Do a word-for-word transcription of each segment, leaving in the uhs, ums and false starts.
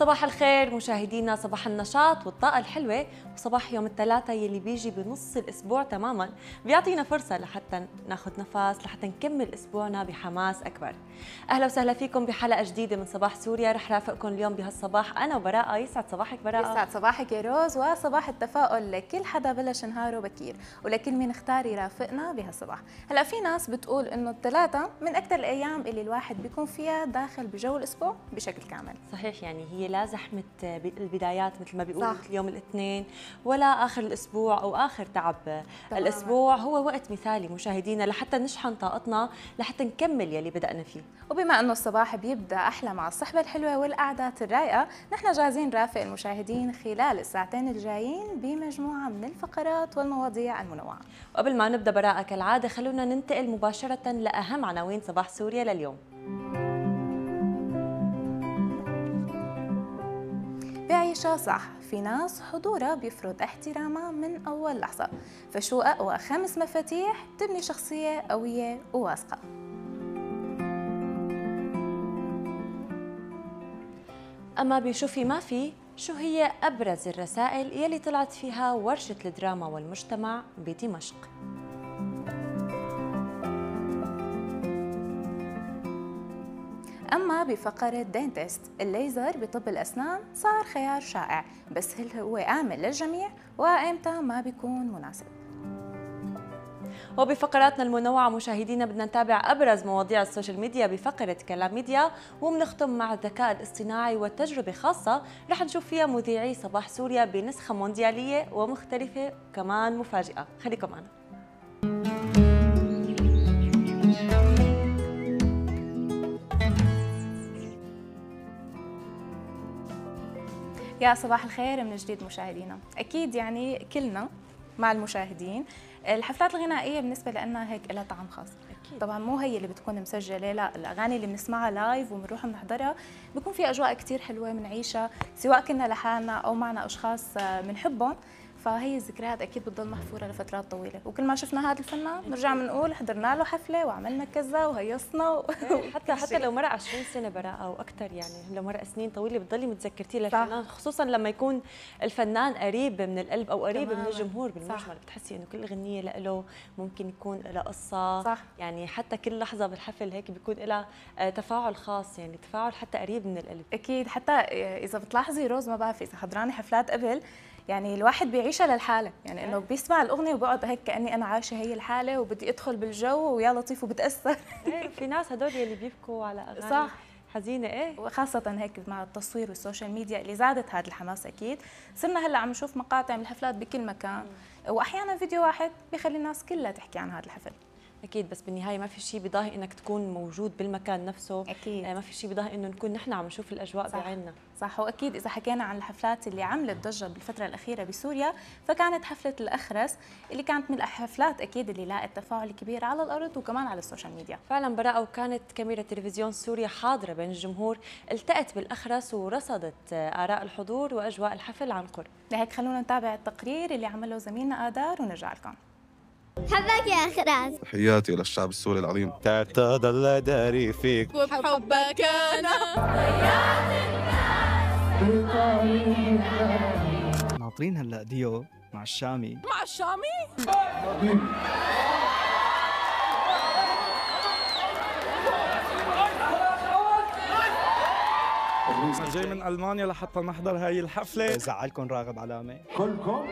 صباح الخير مشاهدينا، صباح النشاط والطاقة الحلوة، وصباح يوم الثلاثاء يلي بيجي بنص الأسبوع تماما، بيعطينا فرصة لحتى ناخذ نفس لحتى نكمل أسبوعنا بحماس أكبر. أهلا وسهلا فيكم بحلقة جديدة من صباح سوريا، رح رافقكم اليوم بهالصباح أنا وبراءة. يسعد صباحك براءة. يسعد صباحك يا روز، وصباح التفاؤل لكل حدا بلش نهاره بكير ولكل مين اختار يرافقنا بهالصباح. هلا في ناس بتقول إنه الثلاثاء من أكثر الأيام اللي الواحد بيكون فيها داخل بجو الأسبوع بشكل كامل. صحيح، يعني هي لا زحمة البدايات مثل ما بيقولوا مثل يوم الاثنين ولا آخر الأسبوع أو آخر تعب تماما. الأسبوع هو وقت مثالي مشاهدينا لحتى نشحن طاقتنا لحتى نكمل يلي بدأنا فيه. وبما أنه الصباح بيبدأ أحلى مع الصحبة الحلوة والقعدات الرايقة، نحن جاهزين نرافق المشاهدين خلال الساعتين الجايين بمجموعة من الفقرات والمواضيع المنوعة. وقبل ما نبدأ براءة كالعادة خلونا ننتقل مباشرة لأهم عناوين صباح سوريا لليوم. بعيشها صح، في ناس حضورها بيفرض احترامها من أول لحظة، فشو أقوى خمس مفاتيح تبني شخصية قوية وواثقة؟ أما بشوفي ما في، شو هي أبرز الرسائل يلي طلعت فيها ورشة الدراما والمجتمع بدمشق؟ أما بفقرة دينتست، الليزر بطب الأسنان صار خيار شائع، بس هل هو آمن للجميع وإمتى ما بيكون مناسب؟ وبفقراتنا المنوعة مشاهدينا بدنا نتابع أبرز مواضيع السوشيال ميديا بفقرة كلام ميديا، وبنختم مع الذكاء الاصطناعي وتجربة خاصة رح نشوف فيها مذيعي صباح سوريا بنسخة مونديالية ومختلفة وكمان مفاجئة. خليكم معنا. يا صباح الخير من جديد مشاهدينا. أكيد يعني كلنا مع المشاهدين الحفلات الغنائية بالنسبة لنا هيك لها طعم خاص. أكيد. طبعا مو هي اللي بتكون مسجلة، لا، الأغاني اللي بنسمعها لايف وبنروح بنحضرها بيكون في أجواء كتير حلوة بنعيشها، سواء كنا لحالنا أو معنا أشخاص بنحبهم، فهي الذكريات اكيد بتضل محفوره لفترات طويله، وكل ما شفنا هذا الفنان بنرجع بنقول حضرنا له حفله وعملنا كذا وهيصنا و... حتى حتى لو مرق عشرين سنه براءه او اكثر، يعني لو مرق سنين طويله بتضلي متذكرتيه للفنان، خصوصا لما يكون الفنان قريب من القلب او قريب تماما من الجمهور بالمجمل. بتحسي انه كل اغنيه له ممكن يكون لها قصه. صح. يعني حتى كل لحظه بالحفل هيك بيكون لها تفاعل خاص، يعني تفاعل حتى قريب من القلب. اكيد. حتى اذا بتلاحظي روز، ما بعرف اذا حضراني حفلات قبل، يعني الواحد بيعيشها للحاله، يعني انه بيسمع الاغنيه وبقعد هيك كاني انا عايشه هي الحاله وبدي ادخل بالجو ويا لطيف وبتاثر. ايه، في ناس هدول اللي بيبكوا على اغاني صح حزينه. ايه، وخاصه هيك مع التصوير والسوشيال ميديا اللي زادت هذا الحماس. اكيد صرنا هلا عم نشوف مقاطع من الحفلات بكل مكان، واحيانا فيديو واحد بيخلي الناس كلها تحكي عن هذا الحفل. اكيد، بس بالنهايه ما في شيء بيضاهي انك تكون موجود بالمكان نفسه. اكيد. ما في شيء بيضاهي انه نكون نحن عم نشوف الاجواء بعيننا. صح. واكيد اذا حكينا عن الحفلات اللي عملت ضجه بالفتره الاخيره بسوريا، فكانت حفله الاخرس اللي كانت من الحفلات اكيد اللي لاقت تفاعل كبير على الارض وكمان على السوشيال ميديا. فعلا براءه، وكانت كاميرا تلفزيون سوريا حاضره بين الجمهور، التقت بالاخرس ورصدت اراء الحضور واجواء الحفل عن قرب. لهيك خلونا نتابع التقرير اللي عمله زميلنا آدار ونرجع لكم. حبك يا أخراز. تحياتي للشعب السوري العظيم. تعتاد الله داري فيك وبحبك أنا. ناطرين هلا ديو مع الشامي. مع الشامي؟ جاي من ألمانيا لحتى نحضر هاي الحفلة. زعلكم راغب علامة؟ كلكم؟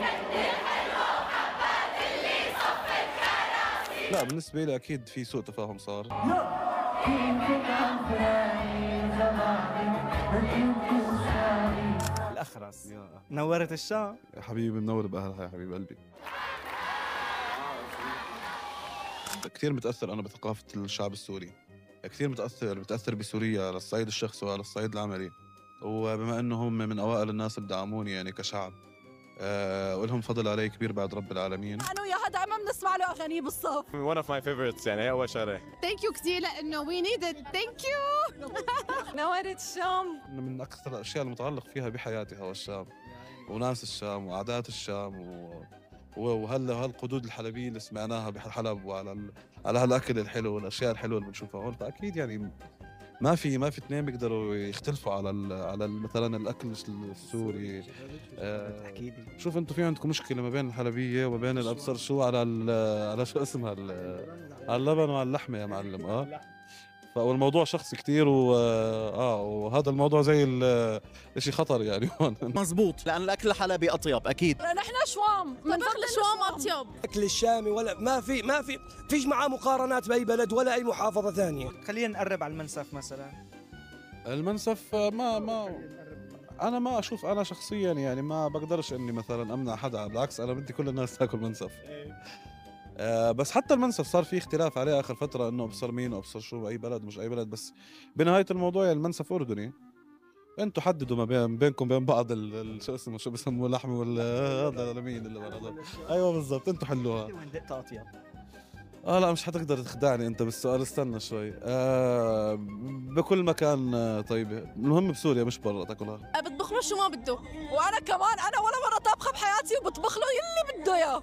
لا، بالنسبة لي أكيد في سوء تفاهم صار. الأخرس نورت الشام. يا حبيبي منور بأهلها يا حبيب قلبي. كثير متأثر أنا بثقافة الشعب السوري، كثير متأثر بتأثر بسوريا على الصعيد الشخصي وعلى الصعيد العملي، وبما أنه هم من أوائل الناس اللي دعموني يعني كشعب، أه ولهم فضل علي كبير بعد رب العالمين. أنا وياها دائما بنسمع له أغاني بالصف. one of my favorites، يعني هي أول شغلة. ثانك يو كثير لأنه وي نيدد. ثانك يو. نورت الشام. من أكثر الأشياء المتعلق فيها بحياتي هو الشام وناس الشام وعادات الشام و... وهلا هالقدود الحلبيه اللي سمعناها بحلب، وعلى ال... على هالاكل الحلو والاشياء الحلوه اللي بنشوفها هون، فاكيد يعني ما في ما في اثنين بيقدروا يختلفوا على ال على ال مثلا الاكل السوري. آه تحكي لي شوف انتم في عندكم مشكله ما بين الحلبيه وما بين الابصر شو على على شو اسمها على اللبن وعلى اللحمه يا معلم. اه فالموضوع شخصي كثير و اه وهذا الموضوع زي شيء خطر يعني هون. مزبوط، لان الاكل الحلبي اطيب اكيد. نحن شوام بنفضل الشوام اطيب. الاكل الشامي ولا ما في ما في فيش معاه مقارنات باي بلد ولا اي محافظه ثانيه. خلينا نقرب على المنسف مثلا. المنسف ما ما انا ما اشوف، انا شخصيا يعني ما بقدرش اني مثلا امنع حدا، بالعكس انا بدي كل الناس تاكل منسف. آه بس حتى المنسف صار في اختلاف عليه اخر فتره، انه ابصر مين وابصر شو، اي بلد مش اي بلد، بس بنهايه الموضوع يعني المنسف اردني. انتوا حددوا ما بين بينكم بين بعض شو اسمه شو بسموه اللحم ولا هذا لمين اللي هذا. ايوه بالضبط انتوا حلوها. وين دقت اطيب؟ اه لا مش حتقدر تخدعني انت بالسؤال، استنى شوي. آه بكل مكان آه طيبه، المهم بسوريا مش برا تاكلها. بطبخ له شو ما بده، وانا كمان انا ولا مره طابخه بحياتي وبطبخ له يلي بده اياه.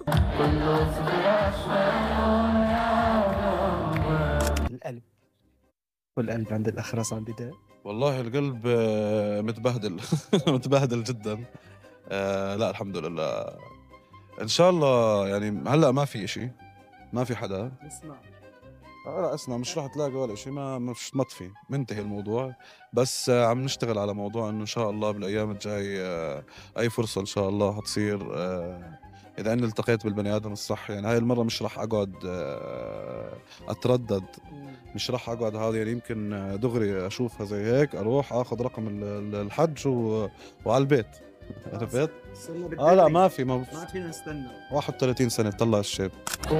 القلب والقلب عند الاخرس عم بدق. والله القلب آه متبهدل متبهدل جدا. آه لا الحمد لله ان شاء الله. يعني هلا ما في شيء، ما في حدا. اسمع آه لا اسمع، مش راح تلاقي ولا شيء، ما مش مطفي، منتهي الموضوع. بس آه عم نشتغل على موضوع انه ان شاء الله بالايام الجاي آه اي فرصه ان شاء الله حتصير. آه اذا اني التقيت بالبني ادم الصح، يعني هاي المره مش راح اقعد آه اتردد، مش راح اقعد هذا يعني يمكن دغري اشوفها زي هيك اروح اخذ رقم الحج وعلى البيت. عرفت؟ اه لا ما في ما, ما فينا نستنى. واحد وثلاثين سنه طلع الشيب.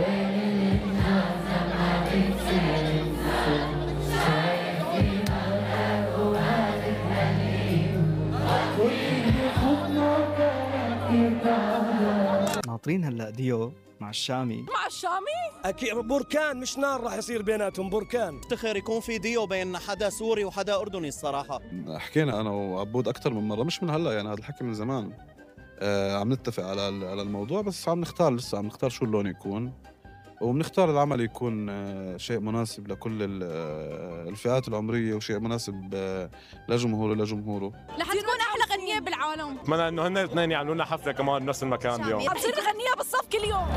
ناطرين هلا ديو مع الشامي. مع الشامي؟ اكيد بركان مش نار راح يصير بيناتهم، بركان. افتخر يكون في ديو بين حدا سوري وحدا اردني الصراحه. حكينا انا وعبود اكثر من مره، مش من هلا يعني، هذا الحكي من زمان. آه عم نتفق على على الموضوع، بس عم نختار لسه عم نختار شو اللون يكون، وبنختار العمل يكون آه شيء مناسب لكل آه الفئات العمريه، وشيء مناسب آه لجمهوره لجمهوره. رح تكون احلى غنيه بالعالم. اتمنى انه هن الاثنين يعملوا لنا حفله كمان بنفس المكان اليوم. عم تصير نغنيها بالصف كل يوم.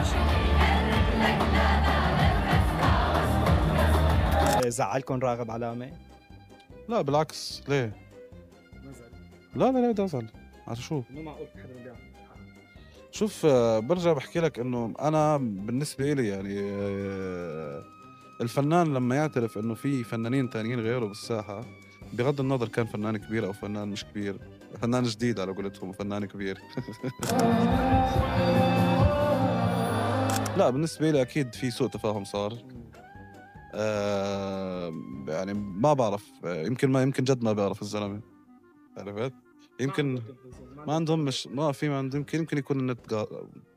زعلكم راغب علامه؟ لا بالعكس، ليه؟ لا لا لا بدي ازعل على شو؟ مو معقول حدا بيعمل. شوف آه برجع بحكي لك انه انا بالنسبه لي يعني آه الفنان لما يعترف انه في فنانين ثانيين غيره بالساحه، بغض النظر كان فنان كبير او فنان مش كبير، فنان جديد على قولتهم وفنان كبير. لا بالنسبه لي اكيد في سوء تفاهم صار. آه يعني ما بعرف، يمكن ما يمكن جد ما بعرف الزلمه، عرفت؟ يمكن ما عندهم مش ما في ما عندهم، يمكن يمكن يكون النت قا...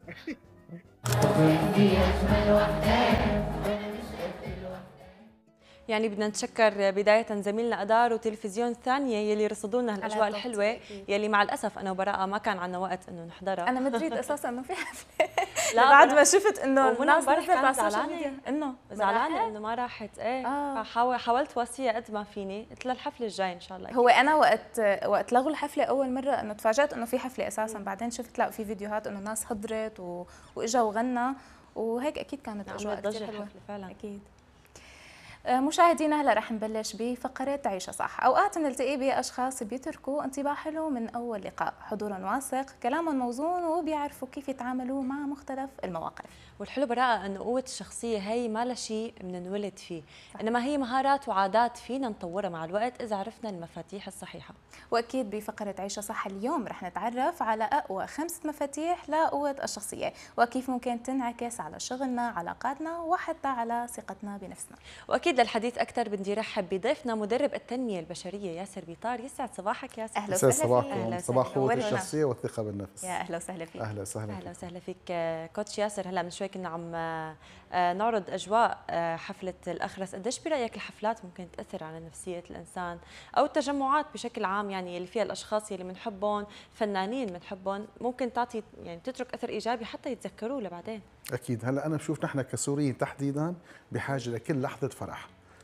يعني بدنا نتشكر بداية زميلنا أدار وتلفزيون ثانية يلي رصدوا لنا هالأجواء الحلوة يلي مع الأسف أنا وبراءة ما كان عنا وقت إنه نحضرها. أنا ما دريت أساسا إنه في حفلة. لا بعد ما شفت إنه الناس امبارح كانت زعلانة إنه زعلانة إنه ما راحت. إيه آه. فحاول حاولت وصيها قد ما فيني، قلت لها الحفلة الجاي إن شاء الله. هو أنا وقت وقت لغوا الحفلة أول مرة إنه تفاجأت إنه في حفلة أساسا، بعدين شفت لا في فيديوهات إنه الناس حضرت و... وإجا وغنى وهيك، أكيد كانت أجواء كثير حلوة فعلا. أكيد. مشاهدينا هلا رح نبلش بفقرة عيشة صح. اوقات بنلتقي باشخاص بيتركوا انطباع حلو من اول لقاء، حضورهم واثق، كلامهم موزون، وبيعرفوا كيف يتعاملوا مع مختلف المواقف. والحلو براءة انه قوة الشخصية هي ما لها شيء بننولد فيه، انما هي مهارات وعادات فينا نطورها مع الوقت اذا عرفنا المفاتيح الصحيحة. واكيد بفقرة عيشة صح اليوم رح نتعرف على اقوى خمسة مفاتيح لقوة الشخصية، وكيف ممكن تنعكس على شغلنا، علاقاتنا، وحتى على ثقتنا بنفسنا. واكيد للحديث اكثر بدي ارحب بضيفنا مدرب التنميه البشريه ياسر بيطار. يسعد صباحك ياسر. اهلا وسهلا فيك. صباح قوه الشخصيه والثقه بالنفس. يا اهلا وسهلا فيك. اهلا وسهلا اهلا وسهلا فيك كوتش ياسر. هلا من شوي كنا عم نعرض اجواء حفله الاخرس، قديش برايك الحفلات ممكن تاثر على نفسيه الانسان او التجمعات بشكل عام، يعني اللي فيها الاشخاص اللي بنحبهم، فنانين بنحبهم، ممكن تعطي يعني تترك اثر ايجابي حتى يتذكروه لبعدين؟ اكيد. هلا انا بشوف نحن كسوريين تحديدا بحاجه لكل لحظه فرح،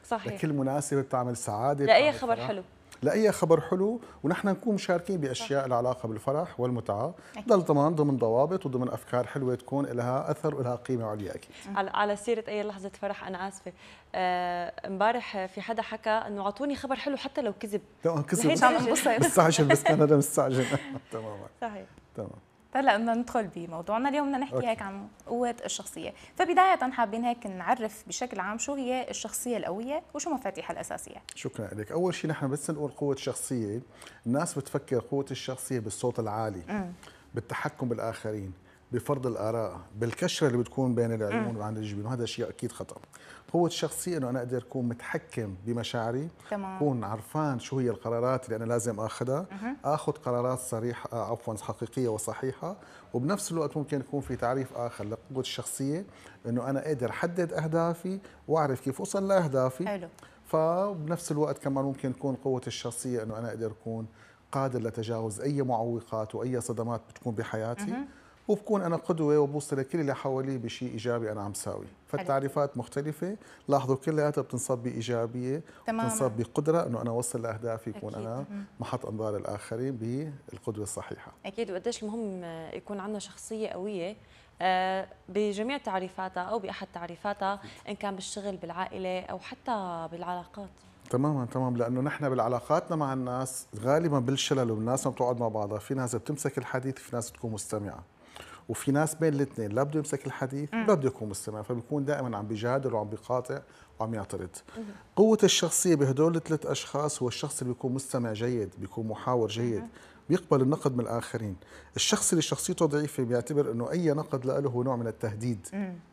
صحيح. لكل مناسبه بتعمل سعاده، لاي خبر حلو، لاي خبر حلو، ونحن نكون مشاركين باشياء لها علاقه بالفرح والمتعه، ضل طبعا ضمن ضوابط وضمن افكار حلوه تكون لها اثر ولها قيمه عليا اكيد. على على سيره اي لحظه فرح، انا اسفه امبارح آه في حدا حكى انه اعطوني خبر حلو حتى لو كذب. تمام كذب مستعجل، بس كان هذا مستعجل. تماما صحيح تمام. هلا بدنا ندخل بموضوعنا اليوم، بدنا نحكي هيك عن قوة الشخصية. فبداية حابين هيك نعرف بشكل عام شو هي الشخصية القوية وشو مفاتيحها الأساسية. شكرا لك. أول شيء نحن بس نقول قوة الشخصية، الناس بتفكر قوة الشخصية بالصوت العالي، م. بالتحكم بالآخرين، بفرض الآراء، بالكشرة اللي بتكون بين العيون وعند الجبين، وهذا شيء أكيد خطأ. قوة الشخصية إنه أنا أقدر أكون متحكم بمشاعري، أكون عرفان شو هي القرارات اللي أنا لازم آخذها، آخذ قرارات صريحة عفوا حقيقية وصحيحة، وبنفس الوقت ممكن يكون في تعريف آخر لقوة الشخصية إنه أنا أقدر أحدد أهدافي وأعرف كيف أوصل لأهدافي. حلو. فبنفس الوقت كمان ممكن تكون قوة الشخصية إنه أنا أقدر أكون قادر لتجاوز أي معوقات وأي صدمات بتكون بحياتي، وبكون أنا قدوة وبوصل لكل اللي حوالي بشيء إيجابي أنا عم ساوي. فالتعريفات مختلفة، لاحظوا كلياتها بتنصب بإيجابية، بتنصب بقدرة إنه أنا أوصل لأهدافي، يكون أنا محط أنظار الآخرين بالقدوة الصحيحة. أكيد. وقديش المهم يكون عندنا شخصية قوية بجميع تعريفاتها أو بأحد تعريفاتها، إن كان بالشغل، بالعائلة، أو حتى بالعلاقات. تماما تمام، لانه نحن بالعلاقاتنا مع الناس غالبا بالشلل، والناس ما بتقعد مع بعضها، في ناس بتمسك الحديث، في ناس بتكون مستمعه، وفي ناس بين الاثنين لا بده يمسك الحديث ولا بده يكون مستمع، فبيكون دائما عم بيجادل وعم بيقاطع وعم يعترض. قوه الشخصيه بهدول الثلاث اشخاص هو الشخص اللي بيكون مستمع جيد، بيكون محاور جيد، بيقبل النقد من الاخرين. الشخص اللي شخصيته ضعيفه بيعتبر انه اي نقد له هو نوع من التهديد،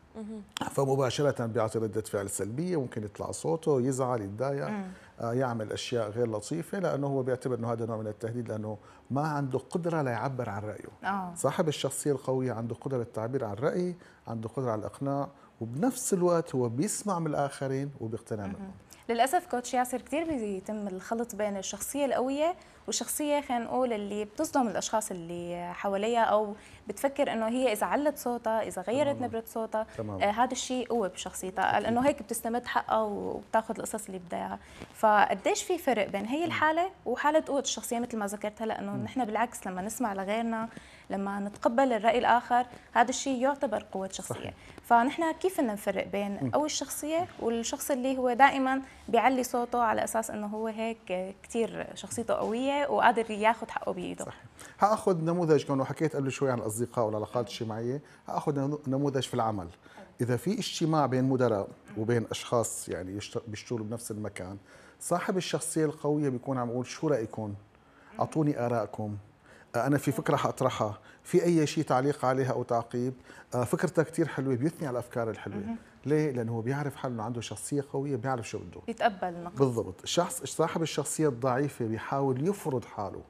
فمباشرة بيعطي ردة فعل سلبية، ممكن يطلع صوته، يزعل، يتضايق، آه يعمل أشياء غير لطيفة، لأنه هو بيعتبر أنه هذا نوع من التهديد، لأنه ما عنده قدرة ليعبر عن رأيه. آه. صاحب الشخصية القوية عنده قدرة التعبير عن رأي، عنده قدرة على الإقناع، وبنفس الوقت هو بيسمع من الآخرين وبيقتنع منهم. للأسف كوتش ياسر كثير بيتم الخلط بين الشخصية القوية والشخصية خلينا نقول اللي بتصدم الأشخاص اللي حواليها، أو بتفكر إنه هي إذا علت صوتها، إذا غيرت تمام. نبرة صوتها، آه هذا الشيء قوة بشخصيتها، لأنه هيك بتستمد حقها وبتاخذ القصص اللي بدها إياها. فقديش في فرق بين هي الحالة وحالة قوة الشخصية مثل ما ذكرت هلا، إنه نحن بالعكس لما نسمع لغيرنا، لما نتقبل الرأي الآخر، هذا الشيء يعتبر قوة شخصية. صحيح. فنحن كيف بدنا نفرق بين قوي الشخصية والشخص اللي هو دائما بيعلي صوته على أساس إنه هو هيك كثير شخصيته قوية وقادر ياخذ حقه بإيده؟ صحيح. هاخذ نموذج، كونه حكيت قبل شوي عن الأصدقاء والعلاقات الاجتماعية، هاخذ نموذج في العمل. إذا في اجتماع بين مدراء وبين أشخاص يعني بيشتغلوا بنفس المكان، صاحب الشخصية القوية بيكون عم يقول شو رأيكم؟ أعطوني آرائكم، أنا في فكرة حأطرحها، في أي شيء تعليق عليها أو تعقيب، فكرتها كتير حلوة، بيثني على الأفكار الحلوة. ليه؟ لأنه هو بيعرف حاله إنه عنده شخصية قوية، بيعرف شو بده، بيتقبل النقد. بالضبط. الشخص صاحب الشخصية الضعيفة بيحاول يفرض حاله،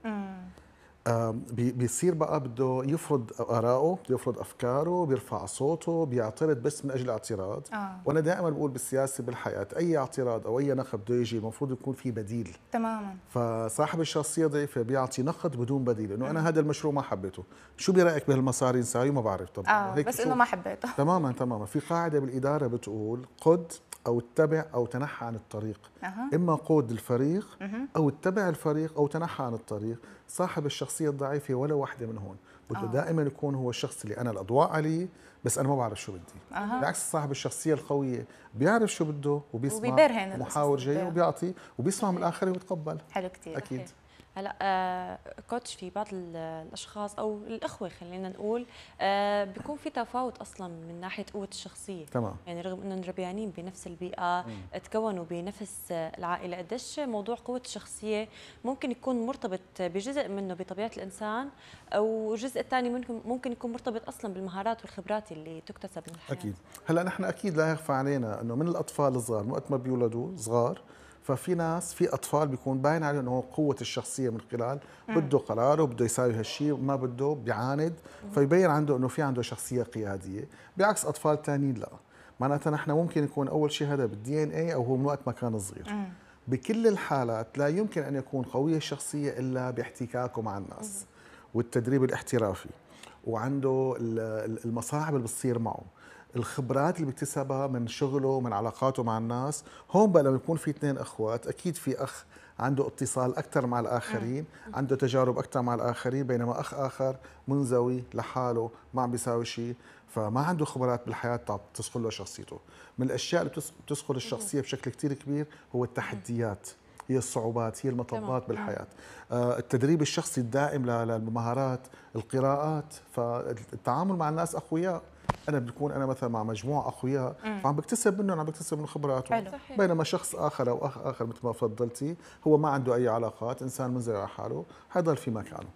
بيصير بقى بده يفرض آراءه، بده يفرض أفكاره، بيرفع صوته، بيعترض بس من أجل الاعتراض. آه. وأنا دائما بقول بالسياسة بالحياة أي اعتراض أو أي نقد بده يجي المفروض يكون في بديل. تماما. فصاحب الشخصية ضعيفة بيعطي نقد بدون بديل، إنه أنا هذا المشروع ما حبيته، شو برأيك بهالمصاري نساوي؟ ما بعرف طبعا. آه هيك بس إنه ما حبيته. تماما تماما. في قاعدة بالإدارة بتقول قد أو اتبع أو تنحى عن الطريق. أه. إما قود الفريق أو اتبع الفريق أو تنحى عن الطريق. صاحب الشخصية الضعيفة ولا واحدة من هون، بده أه. دائما يكون هو الشخص اللي أنا الأضواء عليه، بس أنا ما بعرف شو بدي. أه. بالعكس صاحب الشخصية القوية بيعرف شو بده وبيسمع، محاور جيد وبيعطي وبيسمع من الآخر وبيتقبل. حلو كتير. أكيد. هلا آه كوتش، في بعض الاشخاص او الاخوه خلينا نقول آه بيكون في تفاوت اصلا من ناحيه قوه الشخصيه. تمام. يعني رغم انهم ربيانين بنفس البيئه، مم. تكونوا بنفس العائله، قديش موضوع قوه الشخصيه ممكن يكون مرتبط بجزء منه بطبيعه الانسان، او الجزء الثاني ممكن ممكن يكون مرتبط اصلا بالمهارات والخبرات اللي تكتسب من الحياه. اكيد. هلا نحن اكيد لا يخفى علينا انه من الاطفال الصغار وقت ما بيولدوا صغار، ففي ناس في اطفال بيكون باين عليه انه قوه الشخصيه من خلال بده قراره، بده يساوي هالشيء، ما بده بيعاند، فيبين عنده انه في عنده شخصيه قياديه، بعكس اطفال ثانيين لا. معناتها نحن ممكن يكون اول شيء هذا بالدي ان اي او هو من وقت ما كان صغير. مم. بكل الحالات لا يمكن ان يكون قوي الشخصيه الا باحتكاكه مع الناس. مم. والتدريب الاحترافي، وعنده المصاعب اللي بتصير معه، الخبرات اللي بيكتسبها من شغله ومن علاقاته مع الناس. هون بقى لما يكون في اثنين اخوات اكيد في اخ عنده اتصال اكثر مع الاخرين، عنده تجارب اكثر مع الاخرين، بينما اخ اخر منزوي لحاله ما عم بيساوي شيء، فما عنده خبرات بالحياه تصقل له شخصيته. من الاشياء اللي بتصقل الشخصيه بشكل كثير كبير هو التحديات، هي الصعوبات، هي المطبات بالحياه. آه التدريب الشخصي الدائم للمهارات، القراءات، فالتعامل مع الناس اقوياء. انا بكون انا مثلا مع مجموعه اقوياء فعم بكتسب منهم، عم بكتسب من خبراته. بينما شخص اخر او اخ اخر مثل ما فضلتي هو ما عنده اي علاقات، انسان منزوي على حاله، حيضل في مكانه.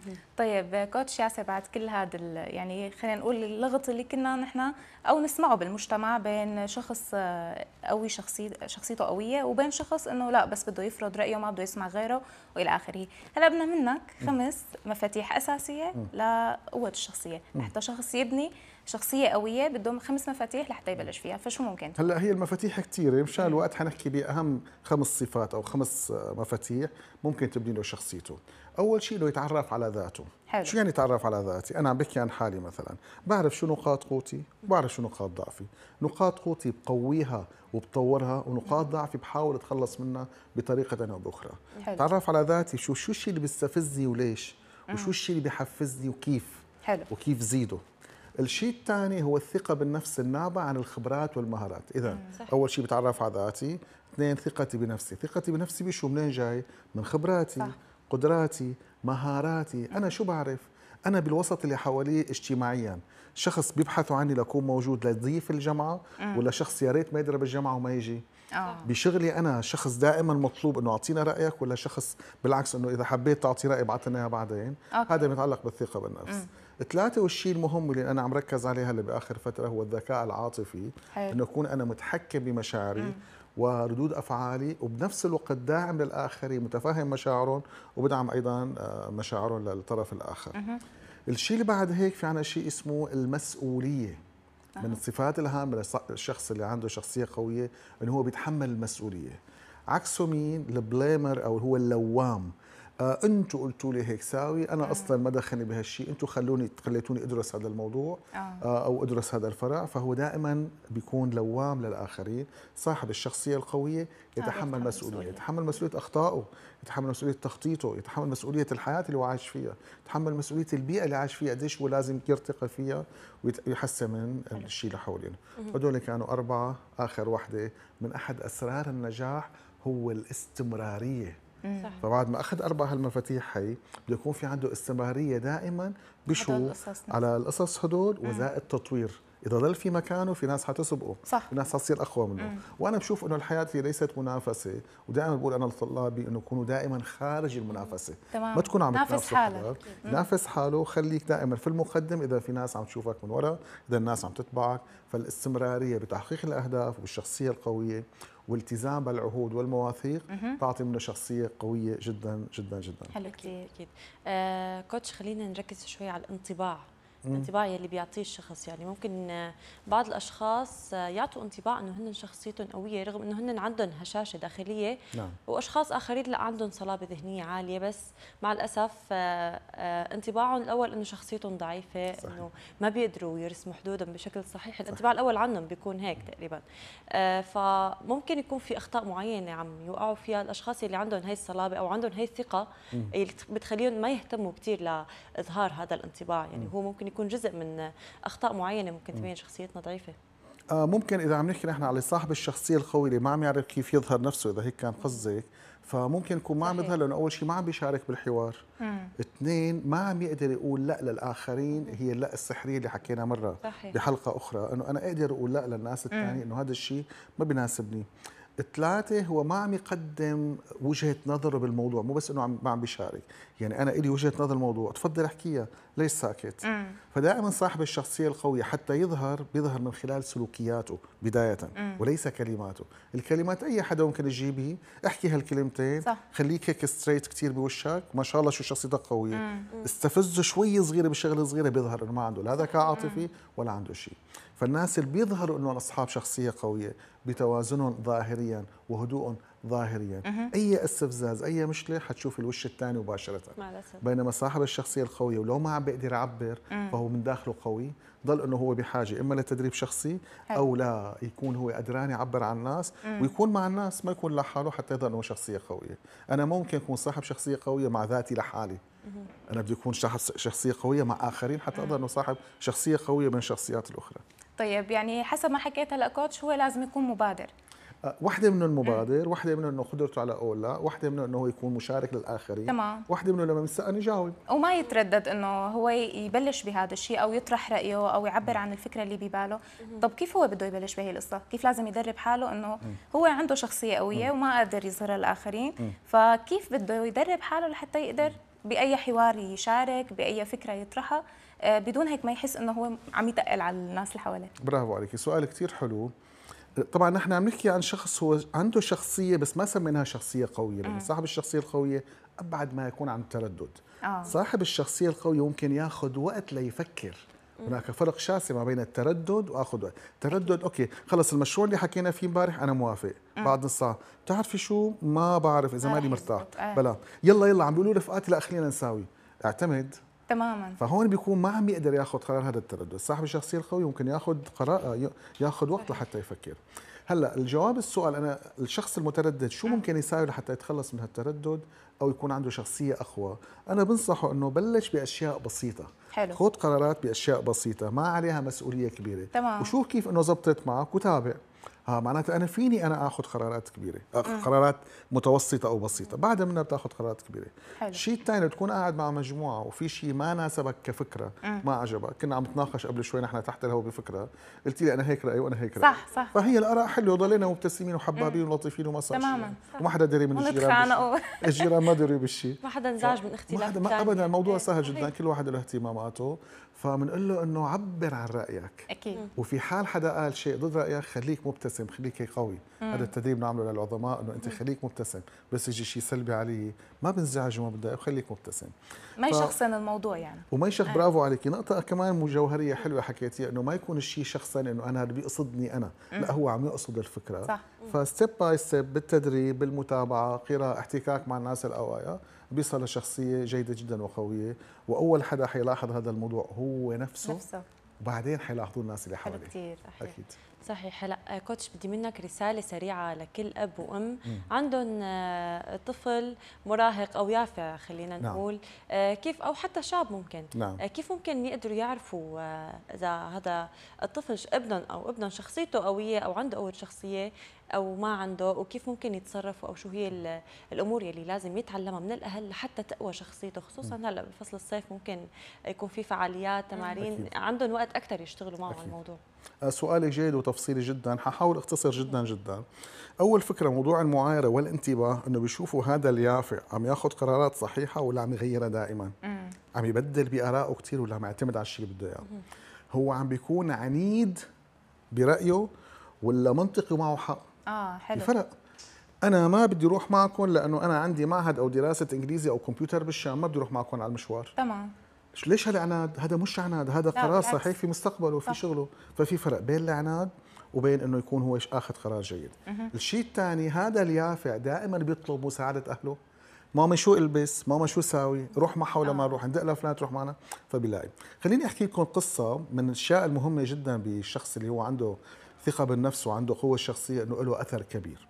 طيب كوتش ياسر، بعد كل هذا يعني خلينا نقول اللغط اللي كنا نحن او نسمعه بالمجتمع بين شخص قوي شخصي شخصيته قويه وبين شخص انه لا بس بده يفرض رايه وما بده يسمع غيره والى اخره، هلا بدنا منك خمس مفاتيح اساسيه لقوه الشخصيه لحتى شخص يبني شخصيه قويه، بدهم خمس مفاتيح لحتى يبلش فيها، فشو ممكن؟ هلا هي المفاتيح كثيره، مشان الوقت حنحكي باهم خمس صفات او خمس مفاتيح ممكن تبني له شخصيته. اول شيء انه يتعرف على ذاته. حلو. شو يعني يتعرف على ذاتي؟ انا عم بحكي عن حالي مثلا، بعرف شو نقاط قوتي وبعرف شو نقاط ضعفي. نقاط قوتي بقويها وبطورها، ونقاط ضعفي بحاول اتخلص منها بطريقه او باخرى. تعرف على ذاتي، شو شو الشيء اللي بيستفزني وليش، وشو الشيء اللي بيحفزني وكيف. حلو. وكيف زيده. الشيء الثاني هو الثقة بالنفس النابعة عن الخبرات والمهارات. إذا أول شيء بتعرف على ذاتي، اثنين ثقتي بنفسي، ثقتي بنفسي بشو منين جاي؟ من خبراتي، صح. قدراتي، مهاراتي، أنا شو بعرف؟ أنا بالوسط اللي حواليه اجتماعيا، شخص بيبحثوا عني لأكون موجود لضيف الجامعة ولا شخص يا ريت ما يدرب الجامعة وما يجي؟ آه. بشغلي أنا شخص دائما مطلوب إنه أعطينا رأيك، ولا شخص بالعكس إنه إذا حبيت تعطي رأي ابعث لنا إياه بعدين؟ أوكي. هذا متعلق بالثقة بالنفس. مم. ثلاثة، والشيء المهم اللي أنا عم ركز عليه هلا بآخر فترة هو الذكاء العاطفي. حلو. إنه أكون أنا متحكم بمشاعري مم. وردود أفعالي، وبنفس الوقت داعم للآخرين، متفهم مشاعرهم وبدعم أيضا مشاعرهم للطرف الآخر. مم. الشيء اللي بعد هيك في عنا شيء اسمه المسؤولية. أه. من الصفات الهامة للشخص اللي عنده شخصية قوية إنه هو بيتحمل المسؤولية. عكسه مين؟ البليمر أو هو اللوام. آه انتوا قلتوا لي هيك ساوي، انا آه. اصلا ما دخلني بهالشيء، انتوا خلوني خليتوني ادرس هذا الموضوع آه. آه او ادرس هذا الفرع. فهو دائما بيكون لوام للاخرين. صاحب الشخصيه القويه يتحمل آه. مسؤوليه، يتحمل مسؤوليه اخطائه، يتحمل مسؤوليه تخطيطه، يتحمل مسؤوليه الحياه اللي هو عايش فيها، يتحمل مسؤوليه البيئه اللي عايش فيها، قديش هو لازم يرتقي فيها ويحسن من الشيء اللي حوالينه. هدول كانوا اربعه. اخر وحده من احد اسرار النجاح هو الاستمراريه. صح. فبعد ما اخذ اربع هالمفاتيح هي بده يكون في عنده استمراريه دائما بشو على القصص هدول، وزائد تطوير. اذا ضل في مكانه في ناس حتسبقه، صح. في ناس حتصير اقوى منه. مم. وانا بشوف انه الحياه هي ليست منافسه، ودائما بقول انا لطلابي انه يكونوا دائما خارج المنافسه. تمام. ما تكون عم تنافس حالك، نافس حاله، خليك دائما في المقدم. اذا في ناس عم تشوفك من وراء، اذا الناس عم تتبعك، فالاستمراريه بتحقيق الاهداف وبالشخصيه القويه والالتزام بالعهود والمواثيق تعطي منه شخصيه قويه جدا جدا جدا. حلو كثير. اكيد. آه كوتش، خلينا نركز شوي على الانطباع. الانطباع يلي بيعطيه الشخص، يعني ممكن بعض الاشخاص يعطوا انطباع انه هن شخصيتهم قويه رغم انه هن عندهم هشاشه داخليه. نعم. واشخاص اخرين لا عندهم صلابه ذهنيه عاليه، بس مع الاسف انطباعهم الاول انه شخصيتهم ضعيفه، صحيح. انه ما بيقدروا يرسموا حدودهم بشكل صحيح. الانطباع الاول عنهم بيكون هيك تقريبا. فممكن يكون في اخطاء معينه عم يوقعوا فيها الاشخاص اللي عندهم هي الصلابه او عندهم هي الثقه اللي بتخليهم ما يهتموا كثير لاظهار هذا الانطباع. يعني هو ممكن يكون جزء من اخطاء معينه ممكن تبين شخصيتنا ضعيفه. آه ممكن اذا عم نحكي نحن على صاحب الشخصيه القوي اللي ما عم يعرف كيف يظهر نفسه، اذا هيك كان قصدك، فممكن يكون ما عم يظهر لانه اول شيء ما عم بيشارك بالحوار. مم. اثنين، ما عم يقدر يقول لا للاخرين. هي اللا السحريه اللي حكينا مره صحيح. بحلقه اخرى، انه انا اقدر اقول لا للناس الثانيه انه هذا الشيء ما بيناسبني. ثلاثة، هو ما عم يقدم وجهة نظره بالموضوع، مو بس انه عم ما عم بيشارك، يعني انا الي وجهة نظر الموضوع، تفضل احكيها، ليش ساكت؟ مم. فدائما صاحب الشخصية القوية حتى يظهر بيظهر من خلال سلوكياته بداية مم. وليس كلماته. الكلمات اي حدا ممكن يجيبها، احكي هالكلمتين، صح. خليك هيك ستريت كثير بوشك، ما شاء الله شو شخصيتك قوية. مم. استفزه شوي صغيرة بشغله صغيرة بيظهر انه ما عنده لا ذكاء عاطفي ولا عنده شيء. فالناس اللي بيظهروا انهم اصحاب شخصيه قويه بتوازنهم ظاهريا وهدوءهم ظاهريا. اي استفزاز اي مشكله حتشوف الوش الثاني مباشره. بينما صاحب الشخصيه القويه ولو ما عم بيقدر يعبر فهو من داخله قوي، ضل انه هو بحاجه اما لتدريب شخصي او لا يكون هو قدران يعبر عن الناس ويكون مع الناس، ما يكون لحاله حتى يظل انه شخصيه قويه. انا ممكن اكون صاحب شخصيه قويه مع ذاتي لحالي، انا بدي اكون شخصيه قويه مع اخرين حتى اظل انه صاحب شخصيه قويه من الشخصيات الاخرى. طيب يعني حسب ما حكيت هلا كوتش هو لازم يكون مبادر. واحدة منه المبادر، واحدة منه انه قدرته على قول لا، واحدة منه انه هو يكون مشارك للاخرين، تمام، واحدة منه لما بنسأل يجاوب وما يتردد انه هو يبلش بهذا الشيء او يطرح رايه او يعبر عن الفكره اللي بباله. طب كيف هو بده يبلش بهي القصه؟ كيف لازم يدرب حاله انه هو عنده شخصيه قويه وما قادر يظهرها للاخرين، فكيف بده يدرب حاله لحتى يقدر باي حوار يشارك، باي فكره يطرحها بدون هيك ما يحس انه هو عم يتقل على الناس اللي حواليه؟ برافو عليكي، سؤال كثير حلو. طبعا نحن عم نحكي عن شخص هو عنده شخصيه بس ما سميناها شخصيه قويه، لان صاحب الشخصيه القويه ابعد ما يكون عن التردد. آه. صاحب الشخصيه القويه ممكن ياخذ وقت ليفكر. هناك فرق شاسع ما بين التردد واخذ وقت. التردد اوكي خلص المشروع اللي حكينا فيه امبارح انا موافق، مم. بعد نص ساعه بتعرفي شو ما بعرف اذا مالي مرتاح، آه. بلا يلا يلا عم بيقولوا رفقاتي لا خلينا نساوي، اعتمد تماما. فهون بيكون ما عم يقدر ياخذ قرار هذا التردد. صاحب الشخصيه القويه ممكن ياخذ قرار ياخذ وقت لحتى يفكر. هلا الجواب السؤال انا الشخص المتردد شو ممكن يساوي لحتى يتخلص من هالتردد او يكون عنده شخصيه اقوى؟ انا بنصحه انه بلش باشياء بسيطه، حلو، خذ قرارات باشياء بسيطه ما عليها مسؤوليه كبيره، تمام، وشوف كيف انه زبطت معك وتابع. ها معناته انا فيني انا اخذ قرارات كبيره، أخذ قرارات متوسطه او بسيطه، بعد منها بتاخذ قرارات كبيره. الشيء الثاني تكون قاعد مع مجموعه وفي شيء ما ناسبك كفكره، مم. ما عجبك، كنا عم نتناقش قبل شوي نحن تحت الهواء بفكره، قلت لي انا هيك رايي وانا هيك رايي، صح صح، فهي الاراء حلوه وضلينا مبتسمين وحبابين ولطيفين وما صار شيء، وما حدا دري من الجيران، الجيران ما دري بالشيء، ما حدا انزعج من اختلاف ما ابدا. الموضوع سهل جدا، كل واحد له اهتماماته، فبنقول له انه عبر عن رايك اكيد، وفي حال حدا قال شيء ضد رايك خليك مبتسم، خليك هيك قوي. مم. هذا التدريب نعمله للعظماء انه انت خليك مبتسم، بس يجي شيء سلبي عليه ما بنزعج وما بتضايق وخليك مبتسم، ما يشخصن الموضوع يعني، وما يشخ آه. برافو عليكي. نقطه كمان جوهريه حلوه حكيتيها انه ما يكون الشيء شخصا انه انا هذا بيقصدني انا، مم. لا هو عم يقصد الفكره، صح، فستيب باي ستيب بالتدريب بالمتابعه قراءه احتكاك مع الناس الاوعياء بيصل لشخصيه جيده جدا وقويه. واول حدا حيلاحظ هذا الموضوع هو نفسه, نفسه. وبعدين حيلاحظوا الناس اللي حواليه. كثير اكيد صحيح. هلا كوتش بدي منك رساله سريعه لكل اب وام مم. عندهم طفل مراهق او يافع خلينا نقول، نعم. كيف او حتى شاب ممكن، نعم. كيف ممكن يقدروا يعرفوا اذا هذا الطفل ابنهم او ابنهم شخصيته قويه او عنده قوه شخصيه او ما عنده، وكيف ممكن يتصرفوا او شو هي الامور يلي لازم يتعلمها من الاهل لحتى تقوى شخصيته، خصوصا هلا بفصل الصيف ممكن يكون في فعاليات تمارين أكيد. عندهم وقت اكثر يشتغلوا معه على الموضوع. سؤالك جيد وتفصيلي جدا، ححاول اختصر جدا جدا. اول فكره موضوع المعايره والانتباه، انه بيشوفوا هذا اليافع عم ياخذ قرارات صحيحه ولا عم يغيرها دائما، مم. عم يبدل بارائه كثير ولا عم يعتمد على الشيء اللي بده اياه، هو عم بيكون عنيد برايه ولا منطقي ومعه حق. اه حلو، الفرق انا ما بدي اروح معكم لانه انا عندي معهد او دراسه انجليزي او كمبيوتر بالشام، ما بدي اروح معكم على المشوار، تمام، ليش هالعناد؟ هذا مش عناد، هذا قرار صحيح في مستقبله وفي شغله، ففي فرق بين العناد وبين انه يكون هو اخذ قرار جيد. الشيء الثاني هذا اليافع دائما بيطلب مساعده اهله، ماما شو البس، ماما شو ساوي، روح معها ولا ما نروح، ندق لفلان تروح معنا، فبيلاقي. خليني احكي لكم قصه من الاشياء المهمه جدا بالشخص اللي هو عنده ثقه بالنفس وعنده قوه شخصيه، انه له اثر كبير.